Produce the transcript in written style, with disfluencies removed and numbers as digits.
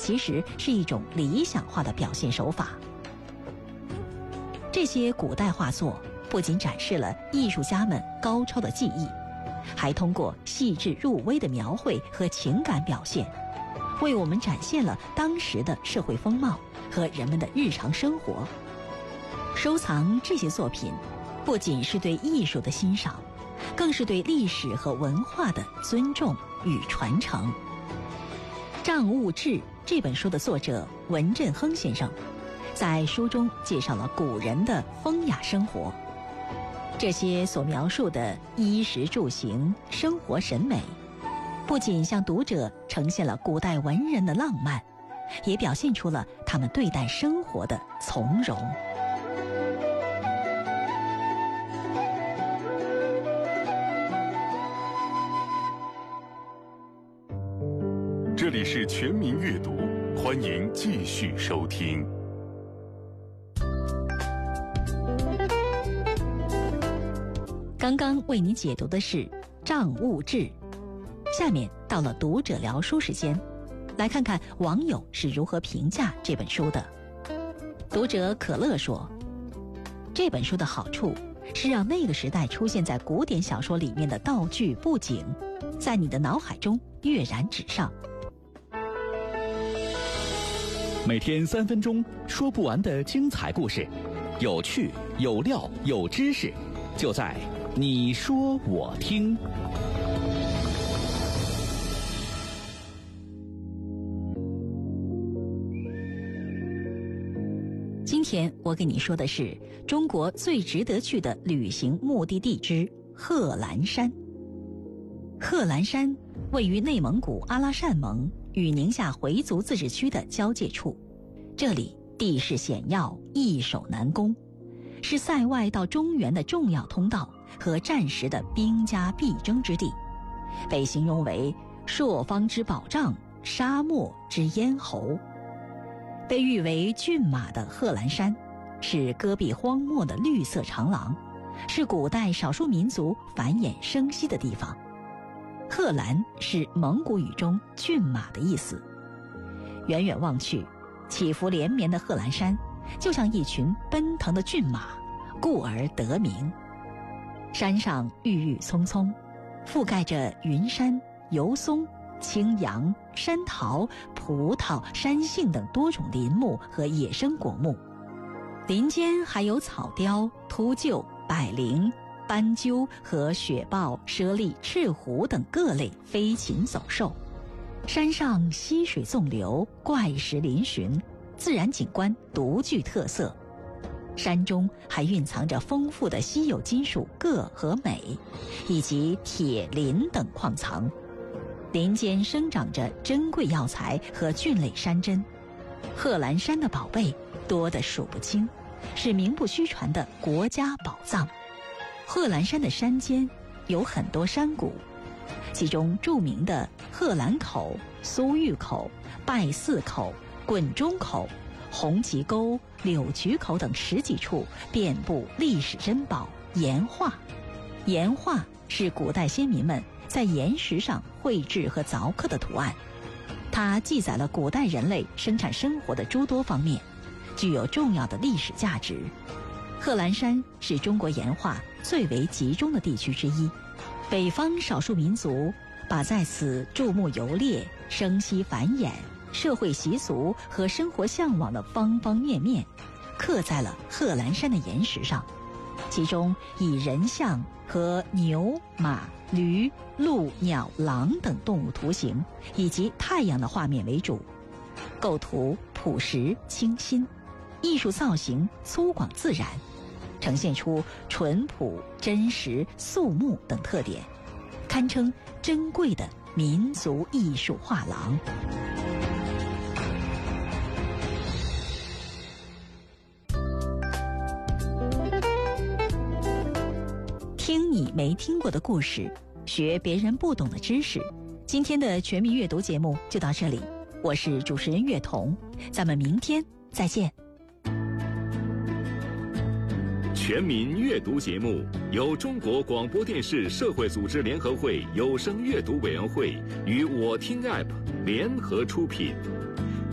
其实是一种理想化的表现手法。这些古代画作不仅展示了艺术家们高超的技艺，还通过细致入微的描绘和情感表现，为我们展现了当时的社会风貌和人们的日常生活。收藏这些作品，不仅是对艺术的欣赏，更是对历史和文化的尊重与传承。《账务志》这本书的作者文振亨先生，在书中介绍了古人的风雅生活。这些所描述的衣食住行、生活审美，不仅向读者呈现了古代文人的浪漫，也表现出了他们对待生活的从容。 这里是全民阅读，欢迎继续收听。 刚刚为你解读的是《账务志》，下面到了读者聊书时间，来看看网友是如何评价这本书的。读者可乐说，这本书的好处是让那个时代出现在古典小说里面的道具布景，在你的脑海中跃然纸上。 每天3分钟，说不完的精彩故事，有趣有料有知识，就在你说我听。 今天我给你说的是中国最值得去的旅行目的地之贺兰山。贺兰山位于内蒙古阿拉善盟与宁夏回族自治区的交界处，这里地势险要，易守难攻，是塞外到中原的重要通道和战时的兵家必争之地，被形容为朔方之保障，沙漠之咽喉。被誉为骏马的贺兰山，是戈壁荒漠的绿色长廊，是古代少数民族繁衍生息的地方。贺兰是蒙古语中骏马的意思。远远望去，起伏连绵的贺兰山就像一群奔腾的骏马，故而得名。山上郁郁葱葱，覆盖着云杉、油松、青杨、山桃、葡萄、山杏等多种林木和野生果木，林间还有草雕、秃鹫、百灵、斑鸠和雪豹、猞猁、赤狐等各类飞禽走兽。山上溪水纵流，怪石嶙峋，自然景观独具特色。山中还蕴藏着丰富的稀有金属铬和镁，以及铁、磷等矿藏。林间生长着珍贵药材和菌类山珍。贺兰山的宝贝多得数不清，是名不虚传的国家宝藏。贺兰山的山间有很多山谷，其中著名的贺兰口、苏峪口、拜寺口、滚钟口、红旗沟、柳渠口等10几处遍布历史珍宝岩画。岩画是古代先民们在岩石上绘制和凿刻的图案，它记载了古代人类生产生活的诸多方面，具有重要的历史价值。贺兰山是中国岩画最为集中的地区之一，北方少数民族把在此注目游猎、生息繁衍、社会习俗和生活向往的方方面面刻在了贺兰山的岩石上，其中以人像和牛、马、驴、鹿、鸟、狼等动物图形以及太阳的画面为主，构图朴实清新，艺术造型粗犷自然，呈现出淳朴、真实、肃穆等特点，堪称珍贵的民族艺术画廊。听你没听过的故事，学别人不懂的知识。今天的全民阅读节目就到这里，我是主持人月彤，咱们明天再见。 全民阅读节目由中国广播电视社会组织联合会有声阅读委员会与我听 App 联合出品。